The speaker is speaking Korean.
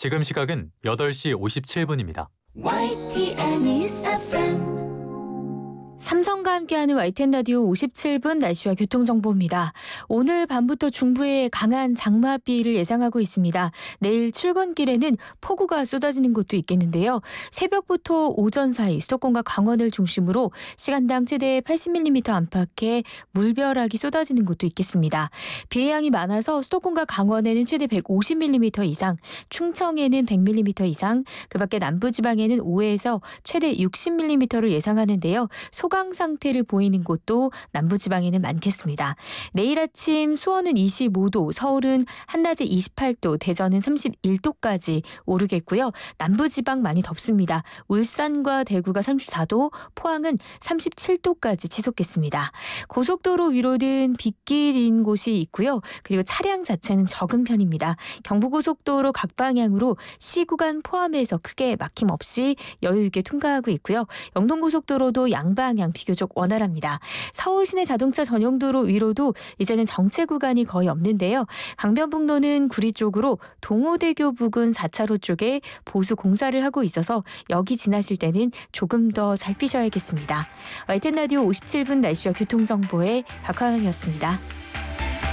지금 시각은 8시 57분입니다. YTN News FM. 삼성과 함께하는 YTN 라디오 57분 날씨와 교통정보입니다. 오늘 밤부터 중부에 강한 장마비를 예상하고 있습니다. 내일 출근길에는 폭우가 쏟아지는 곳도 있겠는데요. 새벽부터 오전 사이 수도권과 강원을 중심으로 시간당 최대 80mm 안팎의 물벼락이 쏟아지는 곳도 있겠습니다. 비의 양이 많아서 수도권과 강원에는 최대 150mm 이상, 충청에는 100mm 이상, 그밖에 남부지방에는 5에서 최대 60mm를 예상하는데요. 소강 상태를 보이는 곳도 남부지방에는 많겠습니다. 내일 아침 수원은 25도, 서울은 한낮에 28도, 대전은 31도까지 오르겠고요. 남부지방 많이 덥습니다. 울산과 대구가 34도, 포항은 37도까지 치솟겠습니다. 고속도로 위로는 빗길인 곳이 있고요. 그리고 차량 자체는 적은 편입니다. 경부고속도로 각 방향으로 시 구간 포함해서 크게 막힘 없이 여유 있게 통과하고 있고요. 영동고속도로도 양방향 비교적 원활합니다. 서울 시내 자동차 전용도로 위로도 이제는 정체 구간이 거의 없는데요. 강변북로는 구리 쪽으로 동호대교 부근 4차로 쪽에 보수 공사를 하고 있어서 여기 지나실 때는 조금 더 살피셔야겠습니다. YTN 라디오 57분 날씨와 교통정보의 박화영이었습니다.